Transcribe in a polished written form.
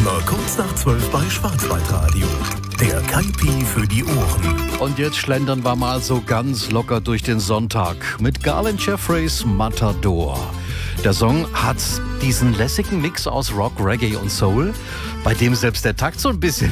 Immer kurz nach 12 bei Schwarzwaldradio. Der Kaipi für die Ohren. Und jetzt schlendern wir mal so ganz locker durch den Sonntag mit Garland Jeffreys Matador. Der Song hat diesen lässigen Mix aus Rock, Reggae und Soul, bei dem selbst der Takt so ein bisschen